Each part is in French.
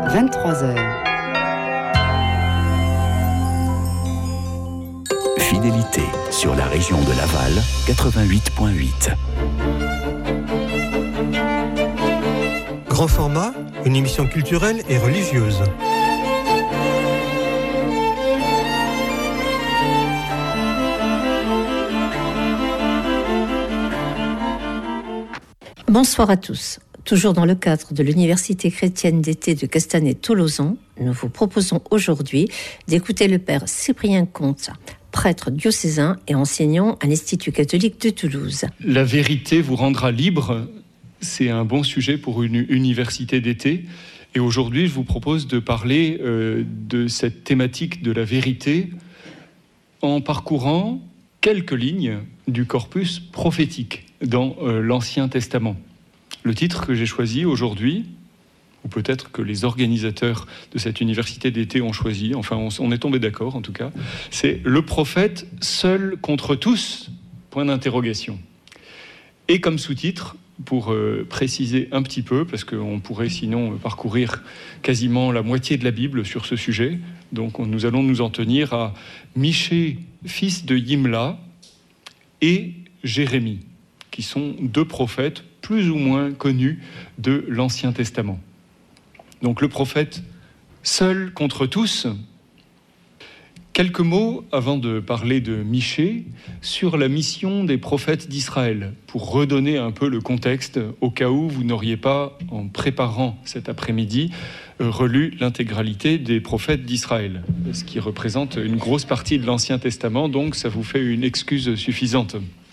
23h. Fidélité sur la région de Laval, 88.8. Grand format, une émission culturelle et religieuse. Bonsoir à tous. Toujours dans le cadre de l'Université chrétienne d'été de Castanet-Tolosan, nous vous proposons aujourd'hui d'écouter le père Cyprien Comte, prêtre diocésain et enseignant à l'Institut catholique de Toulouse. La vérité vous rendra libre, c'est un bon sujet pour une université d'été. Et aujourd'hui, je vous propose de parler de cette thématique de la vérité en parcourant quelques lignes du corpus prophétique dans l'Ancien Testament. Le titre que j'ai choisi aujourd'hui, ou peut-être que les organisateurs de cette université d'été ont choisi, enfin on est tombé d'accord en tout cas, c'est « Le prophète seul contre tous ?» point d'interrogation. Et comme sous-titre, pour préciser un petit peu, parce qu'on pourrait sinon parcourir quasiment la moitié de la Bible sur ce sujet, donc nous allons nous en tenir à Michée, fils de Yimla, et Jérémie, qui sont deux prophètes plus ou moins connus de l'Ancien Testament. Donc le prophète seul contre tous. Quelques mots avant de parler de Michée sur la mission des prophètes d'Israël, pour redonner un peu le contexte au cas où vous n'auriez pas, en préparant cet après-midi, relu l'intégralité des prophètes d'Israël, ce qui représente une grosse partie de l'Ancien Testament, donc ça vous fait une excuse suffisante.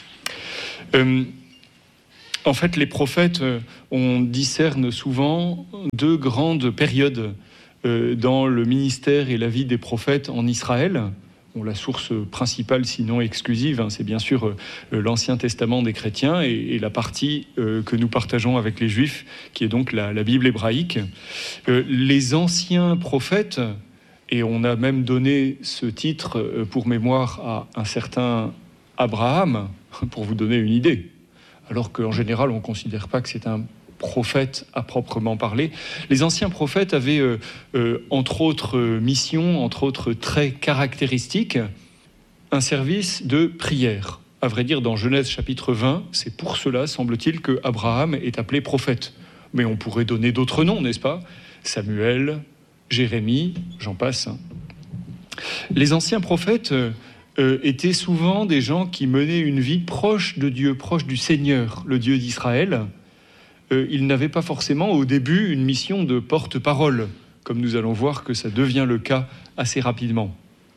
En fait, les prophètes, on discerne souvent deux grandes périodes dans le ministère et la vie des prophètes en Israël. Bon, la source principale, sinon exclusive, c'est bien sûr l'Ancien Testament des chrétiens et la partie que nous partageons avec les Juifs, qui est donc la Bible hébraïque. Les anciens prophètes, et on a même donné ce titre pour mémoire à un certain Abraham, pour vous donner une idée, alors qu'en général, on ne considère pas que c'est un prophète à proprement parler. Les anciens prophètes avaient, entre autres missions, entre autres traits caractéristiques, un service de prière. À vrai dire, dans Genèse chapitre 20, c'est pour cela, semble-t-il, que Abraham est appelé prophète. Mais on pourrait donner d'autres noms, n'est-ce pas ? Samuel, Jérémie, j'en passe. Les anciens prophètes étaient souvent des gens qui menaient une vie proche de Dieu, proche du Seigneur, le Dieu d'Israël. Ils n'avaient pas forcément au début une mission de porte-parole, comme nous allons voir que ça devient le cas assez rapidement.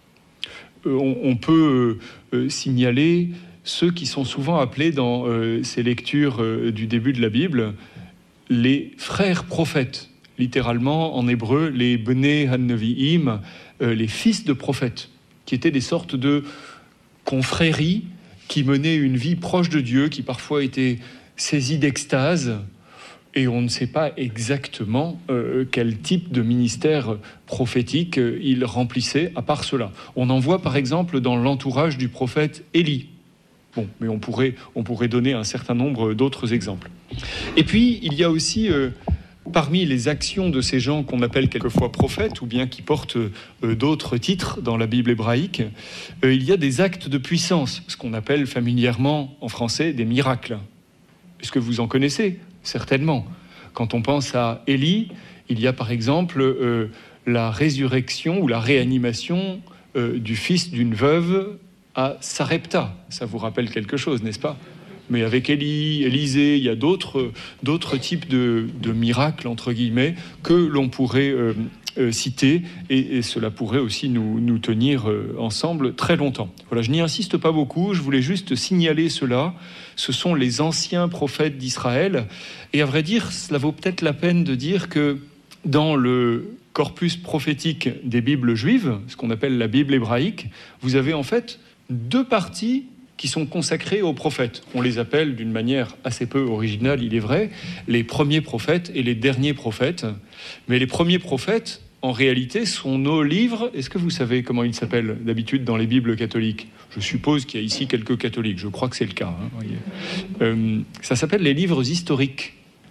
On peut signaler ceux qui sont souvent appelés dans ces lectures du début de la Bible les frères prophètes, littéralement en hébreu les Bnei HaNevi'im, les fils de prophètes, qui étaient des sortes de confréries qui menaient une vie proche de Dieu, qui parfois étaient saisies d'extase, et on ne sait pas exactement quel type de ministère prophétique ils remplissaient, à part cela. On en voit par exemple dans l'entourage du prophète Élie. Bon, mais on pourrait donner un certain nombre d'autres exemples. Et puis, il y a aussi parmi les actions de ces gens qu'on appelle quelquefois prophètes, ou bien qui portent d'autres titres dans la Bible hébraïque, il y a des actes de puissance, ce qu'on appelle familièrement en français des miracles. Est-ce que vous en connaissez ? Certainement. Quand on pense à Élie, il y a par exemple la résurrection ou la réanimation du fils d'une veuve à Sarepta. Ça vous rappelle quelque chose, n'est-ce pas ? Mais avec Élisée, il y a d'autres types de miracles, entre guillemets, que l'on pourrait citer, et cela pourrait aussi nous tenir ensemble très longtemps. Voilà, je n'y insiste pas beaucoup, je voulais juste signaler cela. Ce sont les anciens prophètes d'Israël, et à vrai dire, cela vaut peut-être la peine de dire que dans le corpus prophétique des Bibles juives, ce qu'on appelle la Bible hébraïque, vous avez en fait deux parties qui sont consacrés aux prophètes. On les appelle d'une manière assez peu originale, il est vrai, les premiers prophètes et les derniers prophètes. Mais les premiers prophètes, en réalité, sont nos livres. Est-ce que vous savez comment ils s'appellent d'habitude dans les Bibles catholiques ? Je suppose qu'il y a ici quelques catholiques, je crois que c'est le cas. Ça s'appelle les livres historiques.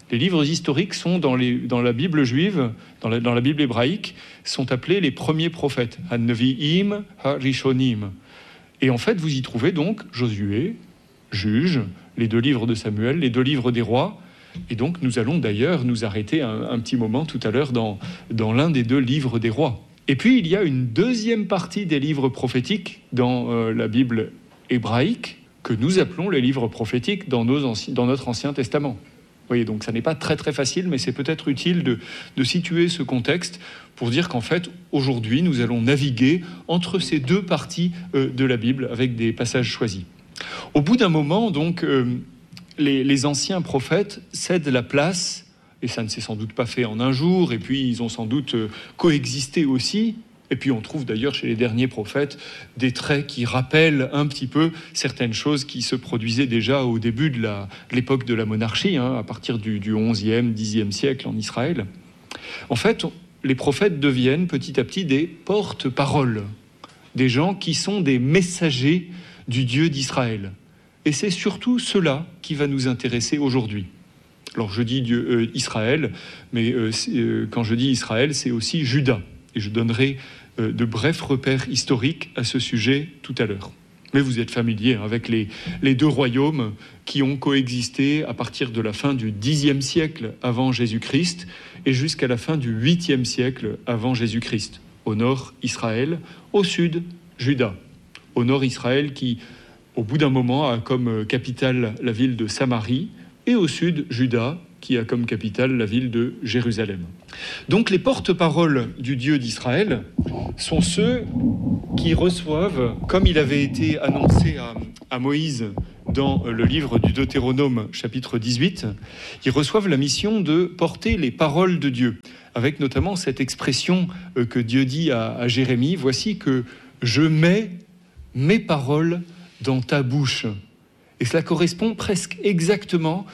Les livres historiques sont dans la Bible juive, dans la Bible hébraïque, sont appelés les premiers prophètes. Ha-Nevi'im, Ha-Rishonim. Et en fait, vous y trouvez donc Josué, Juges, les 2 livres de Samuel, les 2 livres des rois. Et donc, nous allons d'ailleurs nous arrêter un petit moment tout à l'heure dans l'un des 2 livres des rois. Et puis, il y a une deuxième partie des livres prophétiques dans la Bible hébraïque que nous appelons les livres prophétiques dans notre Ancien Testament. Vous voyez, donc ça n'est pas très très facile, mais c'est peut-être utile de situer ce contexte pour dire qu'en fait, aujourd'hui, nous allons naviguer entre ces 2 parties de la Bible avec des passages choisis. Au bout d'un moment, donc, les anciens prophètes cèdent la place, et ça ne s'est sans doute pas fait en un jour, et puis ils ont sans doute coexisté aussi. Et puis on trouve d'ailleurs chez les derniers prophètes des traits qui rappellent un petit peu certaines choses qui se produisaient déjà au début de l'époque de la monarchie, à partir du 11e, 10e siècle en Israël. En fait, les prophètes deviennent petit à petit des porte-paroles, des gens qui sont des messagers du Dieu d'Israël. Et c'est surtout cela qui va nous intéresser aujourd'hui. Alors je dis Israël, mais quand je dis Israël, c'est aussi Juda. Et je donnerai de brefs repères historiques à ce sujet tout à l'heure. Mais vous êtes familiers avec les 2 royaumes qui ont coexisté à partir de la fin du Xe siècle avant Jésus-Christ et jusqu'à la fin du 8e siècle avant Jésus-Christ. Au nord, Israël, au sud, Juda. Au nord, Israël qui, au bout d'un moment, a comme capitale la ville de Samarie, et au sud, Juda, qui a comme capitale la ville de Jérusalem. Donc les porte-paroles du Dieu d'Israël sont ceux qui reçoivent, comme il avait été annoncé à Moïse dans le livre du Deutéronome, chapitre 18, ils reçoivent la mission de porter les paroles de Dieu, avec notamment cette expression que Dieu dit à Jérémie, « Voici que je mets mes paroles dans ta bouche ». Et cela correspond presque exactement